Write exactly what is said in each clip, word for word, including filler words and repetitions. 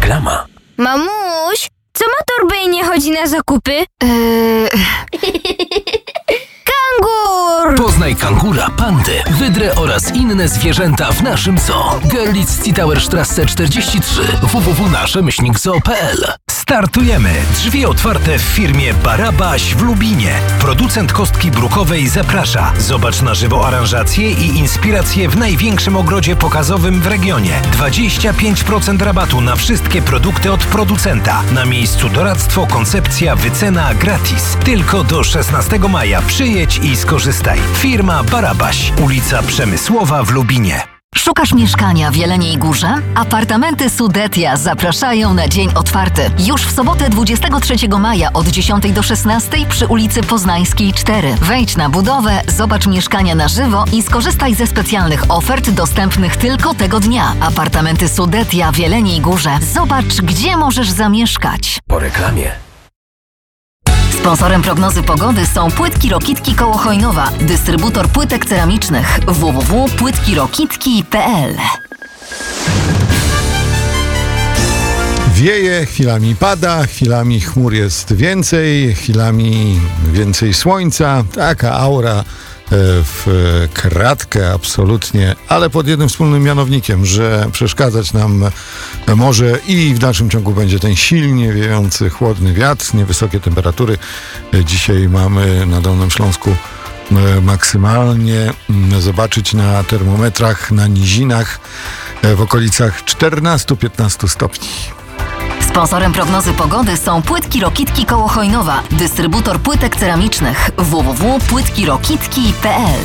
Reklama. Mamuś, co ma torbę i nie chodzi na zakupy? Eee... Kangur! Poznaj kangura, pandy, wydrę oraz inne zwierzęta w naszym zoo. Görlitz Zietauerstrasse czterdzieści trzy, w w w kropka nasze myślnik zoo kropka p l. Startujemy! Drzwi otwarte w firmie Barabaś w Lubinie. Producent kostki brukowej zaprasza. Zobacz na żywo aranżację i inspiracje w największym ogrodzie pokazowym w regionie. dwadzieścia pięć procent rabatu na wszystkie produkty od producenta. Na miejscu doradztwo, koncepcja, wycena gratis. Tylko do szesnastego maja przyjedź i skorzystaj. Firma Barabaś, ulica Przemysłowa w Lubinie. Szukasz mieszkania w Jeleniej Górze? Apartamenty Sudetia zapraszają na dzień otwarty. Już w sobotę dwudziestego trzeciego maja od dziesiątej do szesnastej przy ulicy Poznańskiej cztery. Wejdź na budowę, zobacz mieszkania na żywo i skorzystaj ze specjalnych ofert dostępnych tylko tego dnia. Apartamenty Sudetia w Jeleniej Górze. Zobacz, gdzie możesz zamieszkać. Po reklamie. Sponsorem prognozy pogody są Płytki Rokitki koło Chojnowa, dystrybutor płytek ceramicznych w w w kropka płytki rokitki kropka p l. Wieje, chwilami pada, chwilami chmur jest więcej, chwilami więcej słońca. Taka aura w kratkę absolutnie, ale pod jednym wspólnym mianownikiem, że przeszkadzać nam może i w dalszym ciągu będzie ten silnie wiejący, chłodny wiatr, niewysokie temperatury. Dzisiaj mamy na Dolnym Śląsku maksymalnie zobaczyć na termometrach, na nizinach w okolicach czternaście do piętnastu stopni. Sponsorem prognozy pogody są Płytki Rokitki koło Chojnowa, dystrybutor płytek ceramicznych w w w kropka płytki rokitki kropka p l.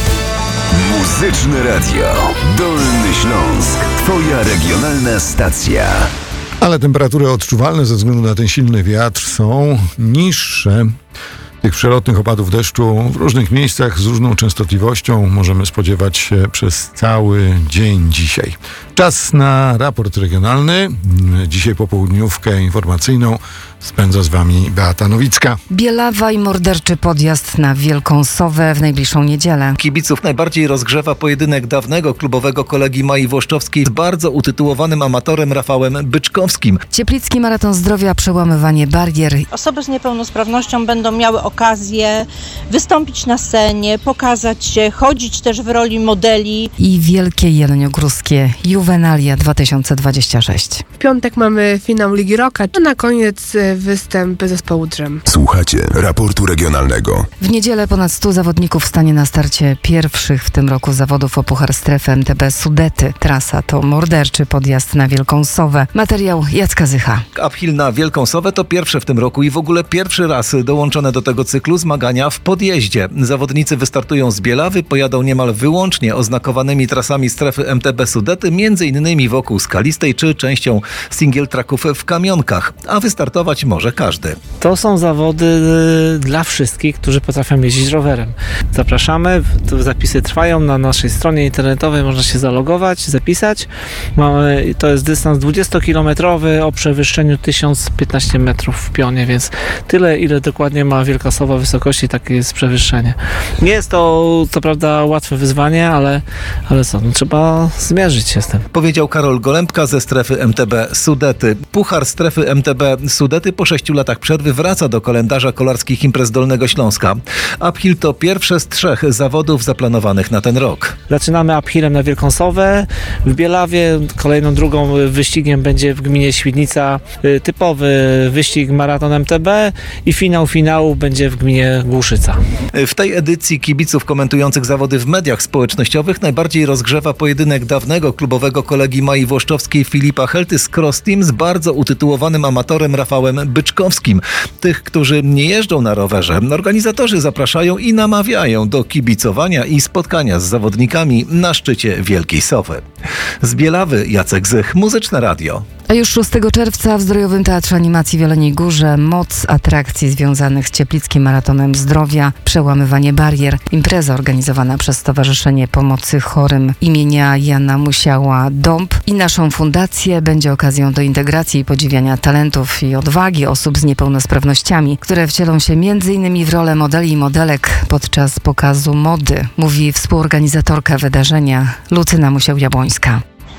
Muzyczne Radio Dolny Śląsk, twoja regionalna stacja. Ale temperatury odczuwalne ze względu na ten silny wiatr są niższe. Tych przelotnych opadów deszczu w różnych miejscach z różną częstotliwością możemy spodziewać się przez cały dzień dzisiaj. Czas na raport regionalny. Dzisiaj popołudniówkę informacyjną spędza z wami Beata Nowicka. Bielawa i morderczy podjazd na Wielką Sowę w najbliższą niedzielę. Kibiców najbardziej rozgrzewa pojedynek dawnego klubowego kolegi Mai Włoszczowskiej z bardzo utytułowanym amatorem Rafałem Byczkowskim. Cieplicki Maraton Zdrowia, przełamywanie barier. Osoby z niepełnosprawnością będą miały okazję wystąpić na scenie, pokazać się, chodzić też w roli modeli. I Wielkie Jeleniogórskie Juwenalia dwa tysiące dwadzieścia sześć. W piątek mamy finał Ligi Rocka, a na koniec występ zespołu Drzem. Słuchacie raportu regionalnego. W niedzielę ponad stu zawodników stanie na starcie pierwszych w tym roku zawodów o Puchar Strefy M T B Sudety. Trasa to morderczy podjazd na Wielką Sowę. Materiał Jacka Zycha. Uphill na Wielką Sowę to pierwsze w tym roku i w ogóle pierwszy raz dołączone do tego cyklu zmagania w podjeździe. Zawodnicy wystartują z Bielawy, pojadą niemal wyłącznie oznakowanymi trasami strefy M T B Sudety, między innymi wokół Skalistej czy częścią single tracków w Kamionkach, a wystartować może każdy. To są zawody dla wszystkich, którzy potrafią jeździć rowerem. Zapraszamy, zapisy trwają na naszej stronie internetowej, można się zalogować, zapisać. Mamy, to jest dystans dwudziestokilometrowy o przewyższeniu tysiąc piętnaście metrów w pionie, więc tyle, ile dokładnie ma Wielka Sowa wysokości, takie jest przewyższenie. Nie jest to co prawda łatwe wyzwanie, ale, ale co, no, trzeba zmierzyć się z tym. Powiedział Karol Golębka ze strefy M T B Sudety. Puchar strefy M T B Sudety po sześciu latach przerwy wraca do kalendarza kolarskich imprez Dolnego Śląska. Uphill to pierwsze z trzech zawodów zaplanowanych na ten rok. Zaczynamy uphillem na Wielką Sowę w Bielawie. Kolejną drugą wyścigiem będzie w gminie Świdnica typowy wyścig maraton M T B i finał finału będzie w gminie Głuszyca. W tej edycji kibiców komentujących zawody w mediach społecznościowych najbardziej rozgrzewa pojedynek dawnego klubowego kolegi Mai Włoszczowskiej Filipa Helty z Cross Team z bardzo utytułowanym amatorem Rafałem Byczkowskim. Tych, którzy nie jeżdżą na rowerze, organizatorzy zapraszają i namawiają do kibicowania i spotkania z zawodnikami na szczycie Wielkiej Sowy. Z Bielawy Jacek Zych, Muzyczne Radio. A już szóstego czerwca w Zdrojowym Teatrze Animacji w Jeleniej Górze moc atrakcji związanych z Cieplickim Maratonem Zdrowia, przełamywanie barier. Impreza organizowana przez Stowarzyszenie Pomocy Chorym imienia Jana Musiała Dąb i naszą fundację będzie okazją do integracji i podziwiania talentów i odwagi osób z niepełnosprawnościami, które wcielą się między innymi w rolę modeli i modelek podczas pokazu mody, mówi współorganizatorka wydarzenia Lucyna Musiał-Jabłońska.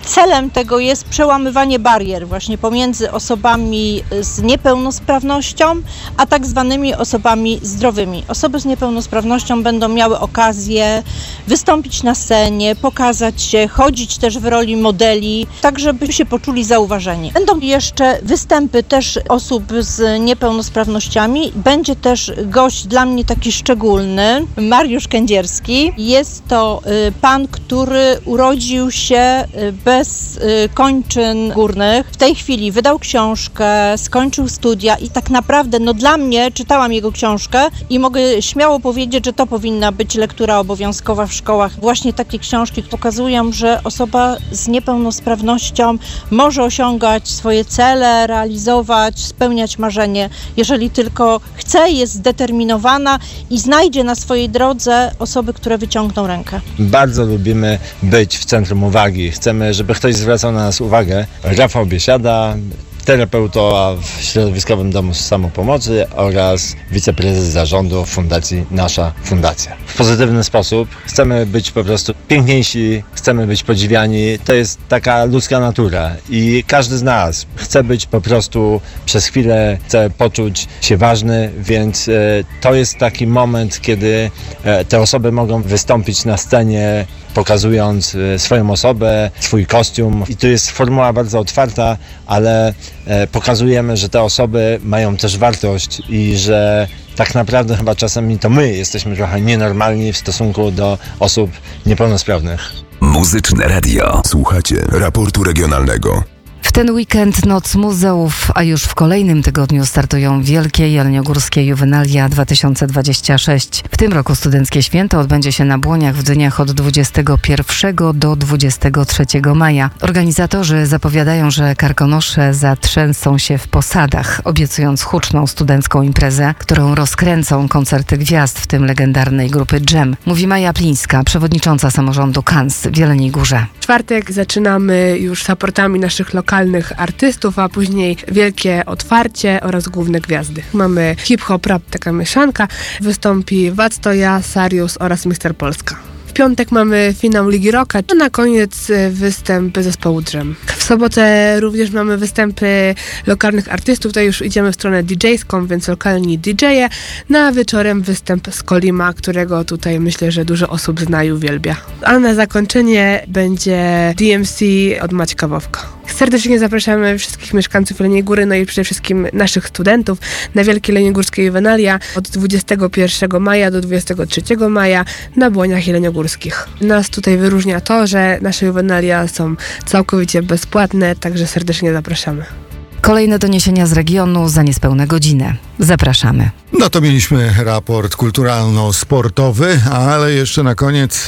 Celem tego jest przełamywanie barier właśnie pomiędzy osobami z niepełnosprawnością, a tak zwanymi osobami zdrowymi. Osoby z niepełnosprawnością będą miały okazję wystąpić na scenie, pokazać się, chodzić też w roli modeli, tak żeby się poczuli zauważeni. Będą jeszcze występy też osób z niepełnosprawnościami. Będzie też gość dla mnie taki szczególny, Mariusz Kędzierski. Jest to pan, który urodził się bez kończyn górnych. W tej chwili wydał książkę, skończył studia i tak naprawdę, no dla mnie, czytałam jego książkę i mogę śmiało powiedzieć, że to powinna być lektura obowiązkowa w szkołach. Właśnie takie książki pokazują, że osoba z niepełnosprawnością może osiągać swoje cele, realizować, spełniać marzenie, jeżeli tylko chce, jest zdeterminowana i znajdzie na swojej drodze osoby, które wyciągną rękę. Bardzo lubimy być w centrum uwagi. Chcemy, żeby ktoś zwracał na nas uwagę. Rafał Biesiada, terapeuta w Środowiskowym Domu Samopomocy oraz wiceprezes zarządu Fundacji Nasza Fundacja. W pozytywny sposób chcemy być po prostu piękniejsi, chcemy być podziwiani. To jest taka ludzka natura i każdy z nas chce być po prostu przez chwilę, chce poczuć się ważny, więc to jest taki moment, kiedy te osoby mogą wystąpić na scenie, pokazując swoją osobę, swój kostium. I tu jest formuła bardzo otwarta, ale pokazujemy, że te osoby mają też wartość i że tak naprawdę chyba czasami to my jesteśmy trochę nienormalni w stosunku do osób niepełnosprawnych. Muzyczne Radio. Słuchacie raportu regionalnego. W ten weekend Noc Muzeów, a już w kolejnym tygodniu startują Wielkie Jeleniogórskie Juwenalia dwa tysiące dwadzieścia sześć. W tym roku studenckie święto odbędzie się na Błoniach w dniach od dwudziestego pierwszego do dwudziestego trzeciego maja. Organizatorzy zapowiadają, że karkonosze zatrzęsą się w posadach, obiecując huczną studencką imprezę, którą rozkręcą koncerty gwiazd, w tym legendarnej grupy Dżem. Mówi Maja Plińska, przewodnicząca samorządu Kans w Jeleniej Górze. W czwartek zaczynamy już supportami naszych lokalnych artystów, a później wielkie otwarcie oraz główne gwiazdy. Mamy hip-hop, rap, taka mieszanka. Wystąpi Wactoja, Sarius oraz mister Polska. W piątek mamy finał Ligi Rocka, a na koniec występ zespołu Dżem. W sobotę również mamy występy lokalnych artystów, tutaj już idziemy w stronę didżejską, więc lokalni didżeje. Na wieczorem występ z Kolima, którego tutaj myślę, że dużo osób zna i uwielbia. A na zakończenie będzie D M C od Maćka Wowka. Serdecznie zapraszamy wszystkich mieszkańców Jeleniej Góry, no i przede wszystkim naszych studentów na Wielkie Jeleniogórskie Juwenalia od dwudziestego pierwszego maja do dwudziestego trzeciego maja na Błoniach Jeleniogórskich. Nas tutaj wyróżnia to, że nasze juwenalia są całkowicie bezpłatne, także serdecznie zapraszamy. Kolejne doniesienia z regionu za niespełna godzinę. Zapraszamy. No to mieliśmy raport kulturalno-sportowy, ale jeszcze na koniec e,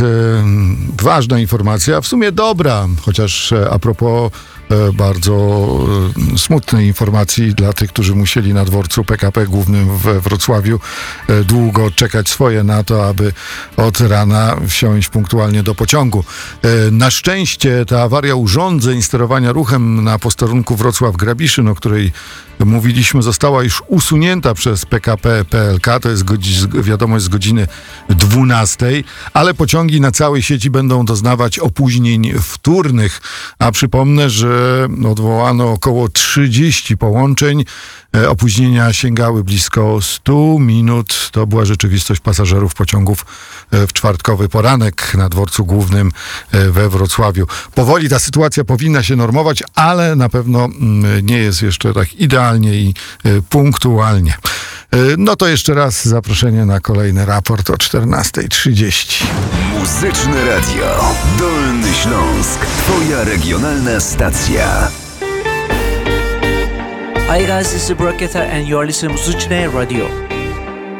ważna informacja, w sumie dobra, chociaż e, a propos e, bardzo e, smutnej informacji dla tych, którzy musieli na dworcu P K P głównym we Wrocławiu e, długo czekać swoje na to, aby od rana wsiąść punktualnie do pociągu. E, na szczęście ta awaria urządzeń sterowania ruchem na posterunku Wrocław-Grabiszyn, o której mówiliśmy, została już usunięta przez P K P P L K, to jest godzi- wiadomość z godziny dwunastej, ale pociągi na całej sieci będą doznawać opóźnień wtórnych, a przypomnę, że odwołano około trzydzieści połączeń, e, opóźnienia sięgały blisko stu minut, to była rzeczywistość pasażerów pociągów e, w czwartkowy poranek na dworcu głównym e, we Wrocławiu. Powoli ta sytuacja powinna się normować, ale na pewno mm, nie jest jeszcze tak idealnie i e, punktualnie. E, no to jeszcze raz zaproszenie na kolejny raport o czternasta trzydzieści. Muzyczne Radio. Dolny Śląsk. Twoja regionalna stacja. Hi guys, this is Braketa and you are listening to Muzyczne Radio.